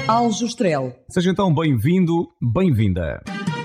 Aljustrel. Seja então bem-vindo, bem-vinda.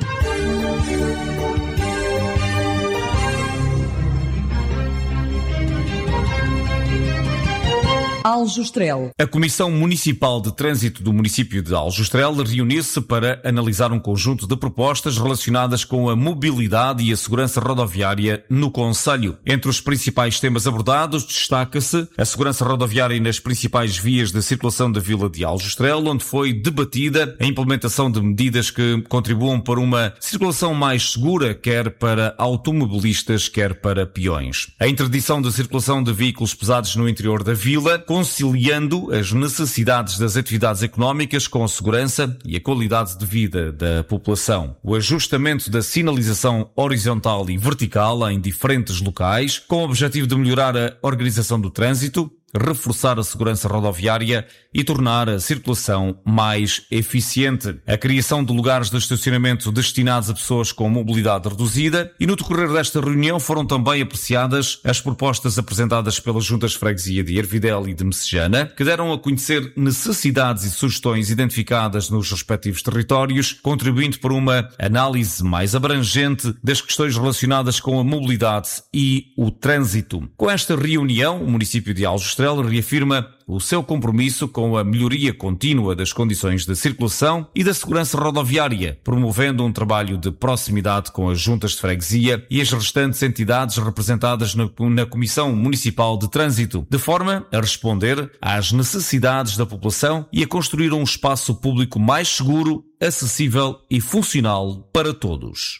Aljustrel. A Comissão Municipal de Trânsito do município de Aljustrel reuniu-se para analisar um conjunto de propostas relacionadas com a mobilidade e a segurança rodoviária no concelho. Entre os principais temas abordados destaca-se a segurança rodoviária nas principais vias de circulação da vila de Aljustrel, onde foi debatida a implementação de medidas que contribuam para uma circulação mais segura, quer para automobilistas, quer para peões. A interdição de circulação de veículos pesados no interior da vila, conciliando as necessidades das atividades económicas com a segurança e a qualidade de vida da população. O ajustamento da sinalização horizontal e vertical em diferentes locais, com o objetivo de melhorar a organização do trânsito, reforçar a segurança rodoviária e tornar a circulação mais eficiente. A criação de lugares de estacionamento destinados a pessoas com mobilidade reduzida, e no decorrer desta reunião foram também apreciadas as propostas apresentadas pelas juntas de freguesia de Ervidel e de Messejana, que deram a conhecer necessidades e sugestões identificadas nos respectivos territórios, contribuindo para uma análise mais abrangente das questões relacionadas com a mobilidade e o trânsito. Com esta reunião, o município de Aljustrel reafirma o seu compromisso com a melhoria contínua das condições de circulação e da segurança rodoviária, promovendo um trabalho de proximidade com as juntas de freguesia e as restantes entidades representadas na Comissão Municipal de Trânsito, de forma a responder às necessidades da população e a construir um espaço público mais seguro, acessível e funcional para todos.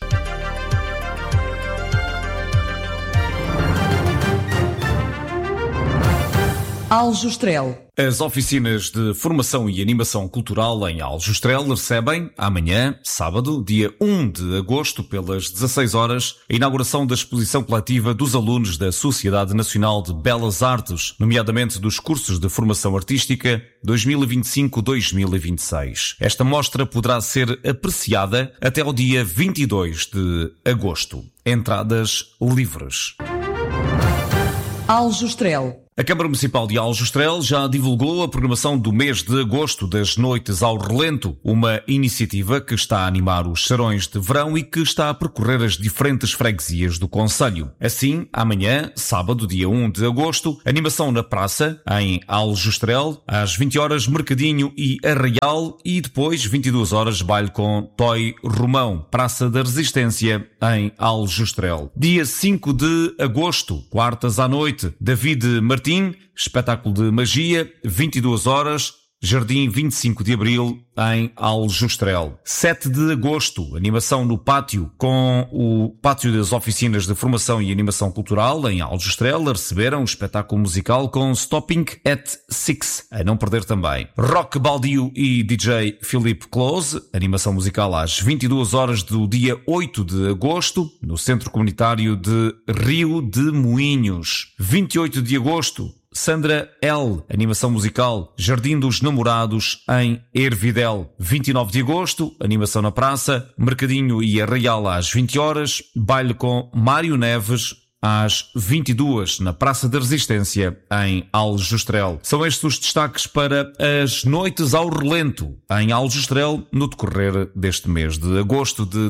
Aljustrel. As oficinas de formação e animação cultural em Aljustrel recebem, amanhã, sábado, dia 1 de agosto, pelas 16 horas, a inauguração da exposição coletiva dos alunos da Sociedade Nacional de Belas Artes, nomeadamente dos cursos de formação artística 2025-2026. Esta mostra poderá ser apreciada até ao dia 22 de agosto. Entradas livres. Aljustrel. A Câmara Municipal de Aljustrel já divulgou a programação do mês de agosto das Noites ao Relento, uma iniciativa que está a animar os sarões de verão e que está a percorrer as diferentes freguesias do concelho. Assim, amanhã, sábado, dia 1 de agosto, animação na praça, em Aljustrel, às 20 horas mercadinho e arraial, e depois 22 horas baile com Toy Romão, Praça da Resistência, em Aljustrel. Dia 5 de agosto, quartas à noite, David Martins, espetáculo de magia, 22 horas, Jardim 25 de Abril, em Aljustrel. 7 de agosto, animação no pátio, com o Pátio das Oficinas de Formação e Animação Cultural, em Aljustrel, receberam um espetáculo musical com Stopping at 6, a não perder também. Rock Baldio e DJ Philip Close, animação musical às 22 horas do dia 8 de agosto, no Centro Comunitário de Rio de Moinhos. 28 de agosto, Sandra L, animação musical, Jardim dos Namorados, em Ervidel. 29 de agosto, animação na praça, mercadinho e arraial às 20 horas, baile com Mário Neves, às 22 na Praça da Resistência, em Aljustrel. São estes os destaques para as Noites ao Relento, em Aljustrel, no decorrer deste mês de agosto de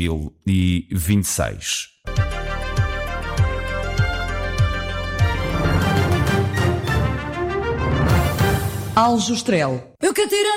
2026. Aljustrel. Eu quero tirar